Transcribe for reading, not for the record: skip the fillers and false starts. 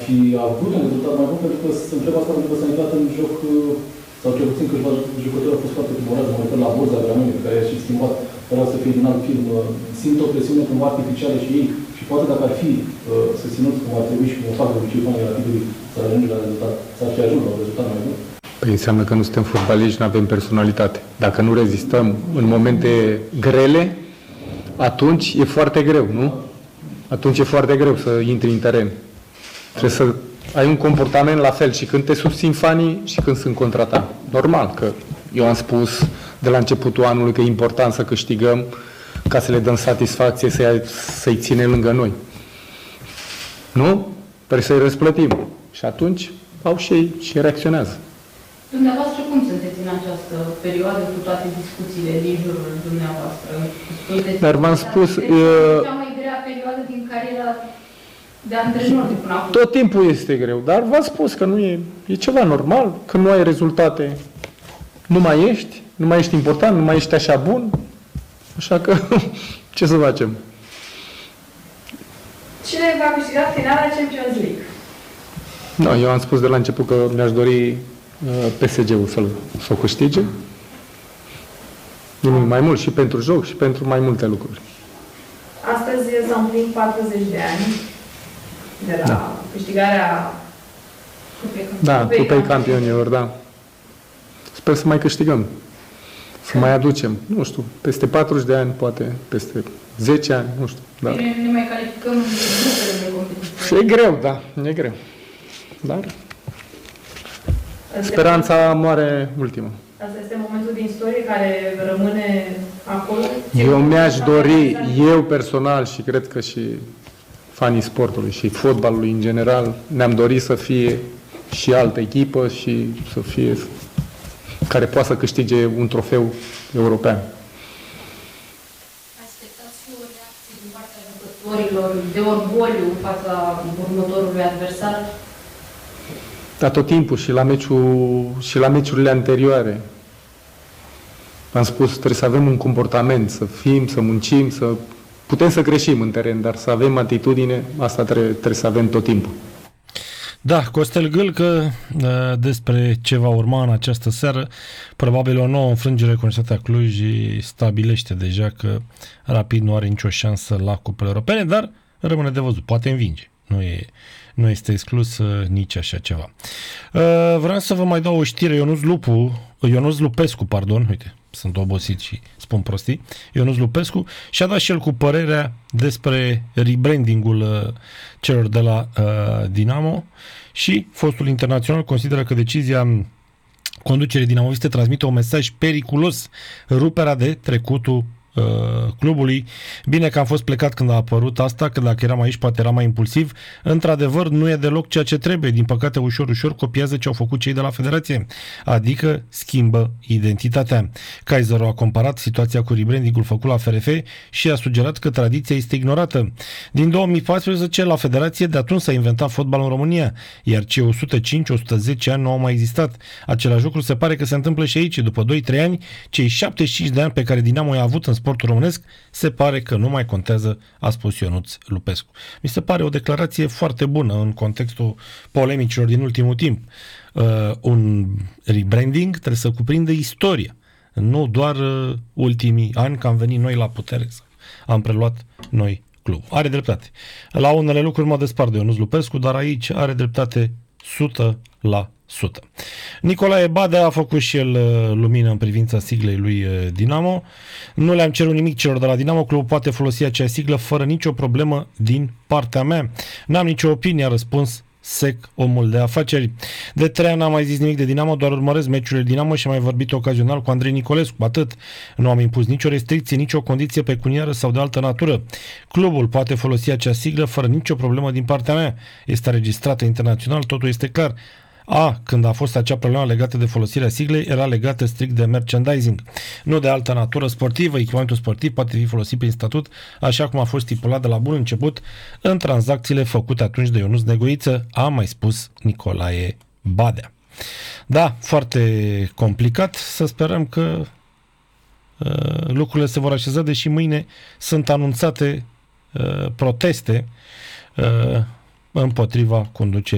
fi avut un rezultat mai bun, pentru că se întreba asta pentru că s-a intrat în joc, sau cel puțin câțiva jucători au fost foarte tumorați, mă refer la Borza Gramini, pe care i-a și schimbat, vreau să fie din alt film, simt o presiune cumva artificială și ei, și poate dacă ar fi susținut cum ar trebui și cum o fac de obicei fanii Rapidului să ajunge la rezultat, s-ar fi ajuns la un rezultat mai bun. Păi înseamnă că nu suntem fotbaliști, nu avem personalitate. Dacă nu rezistăm în momente grele, atunci e foarte greu, nu? Atunci e foarte greu să intri în teren. Trebuie să ai un comportament la fel și când te susțin fanii și când sunt contra ta. Normal că eu am spus de la începutul anului că e important să câștigăm ca să le dăm satisfacție să-i ținem lângă noi. Nu? Trebuie să-i răsplătim. Și atunci au și ei și reacționează. Dumneavoastră cum sunteți în această perioadă cu toate discuțiile din jurul dumneavoastră? Dar v-am spus... Cea mai grea perioadă din cariera de antrenor de până acum. Tot timpul este greu, dar v-am spus că nu e ceva normal, că nu ai rezultate, nu mai ești important, nu mai ești așa bun, așa că ce să facem? Cine va câștiga finala Champions League? No, eu am spus de la început că mi-aș dori PSG-ul să o câștige. Nimic mai mult și pentru joc și pentru mai multe lucruri. Astăzi s-au împlinit 40 de ani de la câștigarea Cupei Campionilor, da. Sper să mai câștigăm. Să mai aducem, nu știu, peste 40 de ani, poate, peste 10 ani, nu știu. Da. Ne mai calificăm în grupele de competiție. E greu, da, e greu. Dar speranța moare ultimă. Asta este momentul din istorie care rămâne acolo? Eu mi-aș dori, eu personal și cred că și fanii sportului și fotbalului în general, ne-am dorit să fie și altă echipă și să fie care poate să câștige un trofeu european. Așteptați și o reacție din partea jucătorilor de orgoliu în fața următorului adversar? Dar tot timpul și la meciurile anterioare. Am spus, trebuie să avem un comportament, să fim, să muncim, să putem să greșim în teren, dar să avem atitudine, asta trebuie să avem tot timpul. Da, Costel Gâlcă, despre ce va urma în această seară, probabil o nouă înfrângere cu Universitatea Cluj stabilește deja că Rapid nu are nicio șansă la cupele europene, dar rămâne de văzut, poate învinge. Nu este exclus nici așa ceva. Vreau să vă mai dau o știre. Ionuț Lupescu, uite, sunt obosit și spun prostii. Ionuț Lupescu și-a dat și el cu părerea despre rebrandingul celor de la Dinamo și fostul internațional consideră că decizia conducerii dinamoviste transmite un mesaj periculos, ruperea de trecutul clubului. Bine că am fost plecat când a apărut asta, că dacă eram aici poate era mai impulsiv. Într-adevăr, nu e deloc ceea ce trebuie. Din păcate, ușor copiază ce au făcut cei de la Federație. Adică schimbă identitatea. Kaiserul a comparat situația cu rebranding-ul făcut la FRF și a sugerat că tradiția este ignorată. Din 2014, la Federație, de atunci s-a inventat fotbalul în România, iar cei 105-110 ani nu au mai existat. Același lucru se pare că se întâmplă și aici. După 2-3 ani, cei 75 de ani pe care Dinamo i-a avut în sportul românesc, se pare că nu mai contează, a spus Ionuț Lupescu. Mi se pare o declarație foarte bună în contextul polemicilor din ultimul timp. Un rebranding trebuie să cuprindă istoria, nu doar ultimii ani că am venit noi la putere, am preluat noi club. Are dreptate. La unele lucruri mă despart de Ionuț Lupescu, dar aici are dreptate 100%. Nicolae Badea a făcut și el lumină în privința siglei lui Dinamo. Nu le-am cerut nimic celor de la Dinamo, clubul poate folosi acea siglă fără nicio problemă din partea mea. N-am nicio opinie, a răspuns sec omul de afaceri. De 3 ani n-am mai zis nimic de Dinamo, doar urmăresc meciurile Dinamo și am mai vorbit ocazional cu Andrei Nicolescu, atât. Nu am impus nicio restricție, nicio condiție pecuniară sau de altă natură. Clubul poate folosi acea siglă fără nicio problemă din partea mea. Este înregistrată internațional, totul este clar. Când a fost acea problemă legată de folosirea siglei, era legată strict de merchandising. Nu de altă natură sportivă, echipamentul sportiv poate fi folosit prin statut, așa cum a fost stipulat de la bun început în tranzacțiile făcute atunci de Ionuț Negoiță, a mai spus Nicolae Badea. Da, foarte complicat, să sperăm că lucrurile se vor așeza, deși mâine sunt anunțate proteste împotriva conducerii